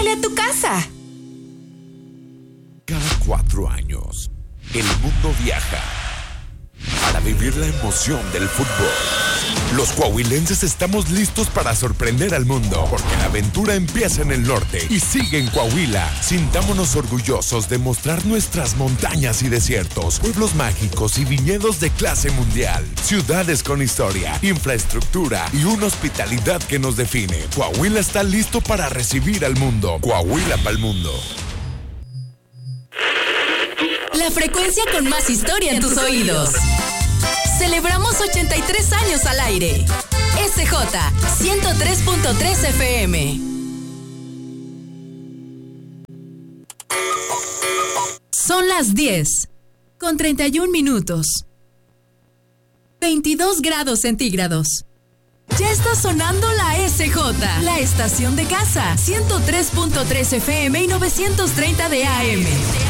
Huele a tu casa. Cada 4 años, el mundo viaja para vivir la emoción del fútbol. Los coahuilenses estamos listos para sorprender al mundo, porque la aventura empieza en el norte y sigue en Coahuila. Sintámonos orgullosos de mostrar nuestras montañas y desiertos, pueblos mágicos y viñedos de clase mundial, ciudades con historia, infraestructura y una hospitalidad que nos define. Coahuila está listo para recibir al mundo. Coahuila pa'l mundo. La frecuencia con más historia en tus oídos. Celebramos 83 años al aire. SJ 103.3 FM. Son las 10 con 31 minutos. 22 grados centígrados. Ya está sonando la SJ, la estación de casa. 103.3 FM y 930 de AM.